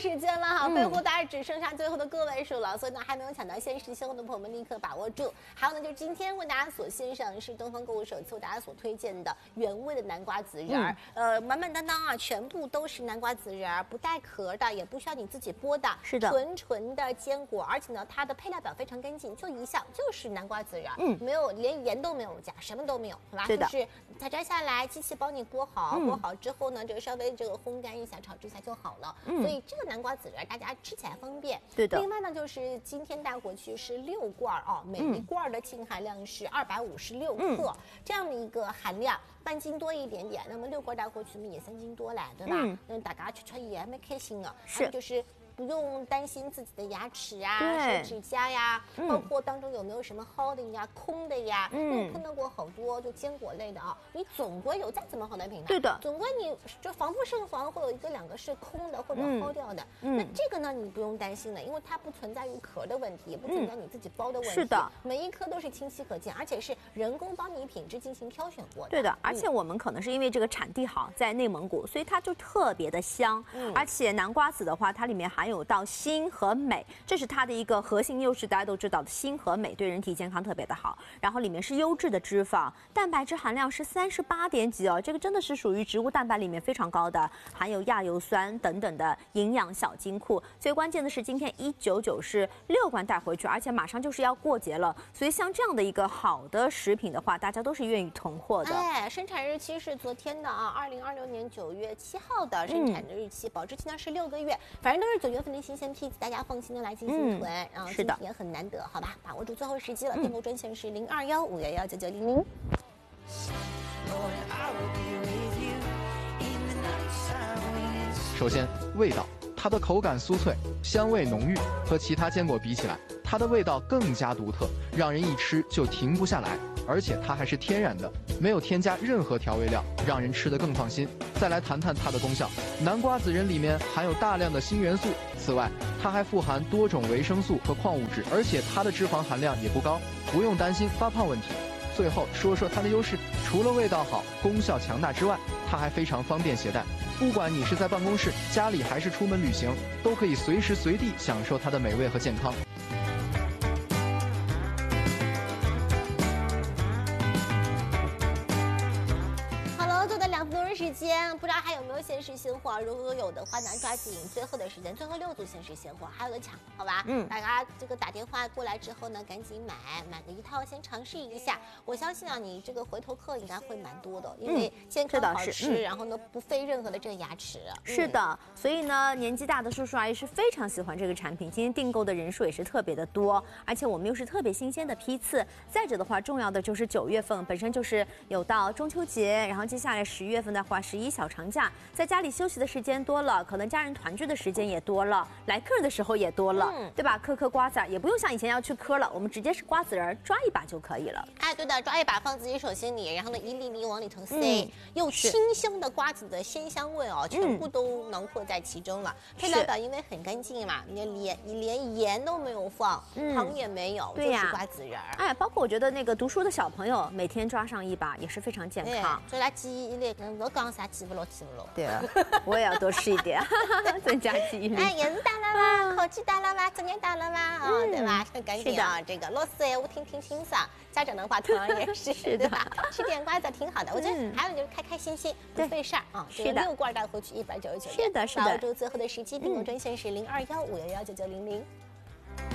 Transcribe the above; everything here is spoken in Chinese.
时间了哈，备货大概只剩下最后的个位数了，所以呢还没有抢到限时鲜货的朋友们立刻把握住。还有呢，就是今天为大家所献上是东方购物首次为大家所推荐的原味的南瓜籽仁儿，满满当当啊，全部都是南瓜籽仁儿，不带壳的，也不需要你自己剥的， 是的， 纯的坚果，而且呢它的配料表非常干净，就一项就是南瓜籽仁儿，没有连盐都没有加，什么都没有，好吧？ 是的， 就是采摘下来，机器帮你剥好，剥好之后呢，这个稍微这个烘干一下，炒制一下就好了。所以这个南瓜籽仁大家吃起来方便。 对的。 另外呢，就是今天带回去是6罐啊，每一罐的净含量是256克，这样的一个含量，半斤多一点点。那么6罐带回去也3斤多嘞，对吧？大家吃也还蛮开心的。 是， 就是。不用担心自己的牙齿啊、手指甲呀，包括当中有没有什么凹的呀、空的呀。我碰到过好多就坚果类的啊，你总归有再怎么好的品牌， 对的， 总归你就防不胜防，会有1个2个是空的或者凹掉的。那这个呢，你不用担心了，因为它不存在于壳的问题，也不存在你自己包的问题。 是的， 每一颗都是清晰可见，而且是人工帮你品质进行挑选过的。 对的，而且我们可能是因为这个产地好，在内蒙古，所以它就特别的香。而且南瓜籽的话，它里面含有到锌和镁，这是它的一个核心优势，大家都知道的，锌和镁对人体健康特别的好。然后里面是优质的脂肪，蛋白质含量是38.几哦，这个真的是属于植物蛋白里面非常高的，含有亚油酸等等的营养小金库。最关键的是今天199是6罐带回去，而且马上就是要过节了，所以像这样的一个好的食品的话，大家都是愿意囤货的。 哎，生产日期是昨天的啊，2026年9月7号的生产的日期，保质期呢是6个月，反正都是9月份的新鲜批次，大家放心的来进行囤，然后是的， 也很难得，好吧？把握住最后时机了，订购专线是0215119900。 首先，味道，它的口感酥脆，香味浓郁，和其他坚果比起来，它的味道更加独特，让人一吃就停不下来。而且它还是天然的，没有添加任何调味料，让人吃得更放心。再来谈谈它的功效，南瓜籽仁里面含有大量的锌元素，此外，它还富含多种维生素和矿物质，而且它的脂肪含量也不高，不用担心发胖问题。最后说说它的优势，除了味道好、功效强大之外，它还非常方便携带。不管你是在办公室、家里还是出门旅行，都可以随时随地享受它的美味和健康。 时间不知道还有没有限时鲜货，如果有的话呢，抓紧最后的时间，最后6组限时鲜货还有的抢，好吧？大家这个打电话过来之后呢，赶紧买个1套，先尝试一下。我相信啊，你这个回头客应该会蛮多的，因为健康好吃，然后呢不费任何的这个牙齿。 是的，所以呢，年纪大的叔叔阿姨是非常喜欢这个产品，今天订购的人数也是特别的多，而且我们又是特别新鲜的批次。再者的话，重要的就是9月份本身就是有到中秋节，然后接下来10月份的话11小长假，在家里休息的时间多了，可能家人团聚的时间也多了，来客人的时候也多了，对吧？嗑瓜子也不用像以前要去嗑了，我们直接是瓜子仁抓一把就可以了。 哎，对的，抓一把放自己手心里，然后呢一粒粒往里头塞，又清香的瓜子的鲜香味哦，全部都囊括在其中了。配料表因为很干净嘛，你连盐都没有放，糖也没有，就是瓜子仁。 哎，包括我觉得那个读书的小朋友每天抓上一把也是非常健康。 所以来记忆力，我讲啥记不牢。 对，我也要多吃一点，增加记忆力。 哎，眼子大了吗？口气大了吗？嘴脸大了吗？啊，对吧？赶紧啊，这个老师哎，我听欣赏。家长的话同样也是，对吧？吃点瓜子挺好的。我觉得还有就是开开心心，不费事儿啊。这个6罐带回去199元。 是的，是的。 到周最后的时机，订购专线是0215119900。